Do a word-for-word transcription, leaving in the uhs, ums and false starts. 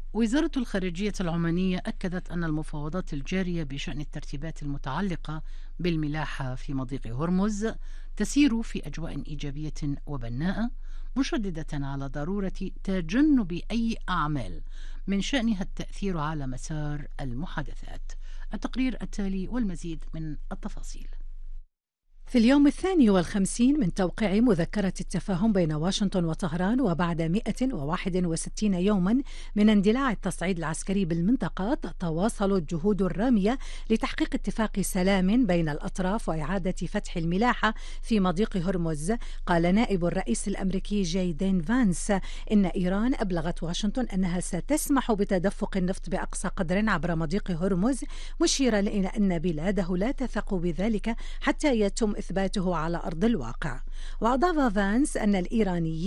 وزارة الخارجية العمانية أكدت أن المفاوضات الجارية بشأن الترتيبات المتعلقة بالملاحة في مضيق هرمز تسير في أجواء إيجابية وبناءة، مشددة على ضرورة تجنب أي أعمال من شأنها التأثير على مسار المحادثات. التقرير التالي والمزيد من التفاصيل. في اليوم الثاني والخمسين من توقيع مذكرة التفاهم بين واشنطن وطهران، وبعد مئة وواحد وستين يوما من اندلاع التصعيد العسكري بالمنطقة، تواصلت الجهود الرامية لتحقيق اتفاق سلام بين الأطراف وإعادة فتح الملاحة في مضيق هرمز. قال نائب الرئيس الأمريكي جاي دين فانس إن إيران أبلغت واشنطن أنها ستسمح بتدفق النفط بأقصى قدر عبر مضيق هرمز، مشيرا إلى أن بلاده لا تثق بذلك حتى يتم إثباته على أرض الواقع. وأضاف فانس أن الإيرانيين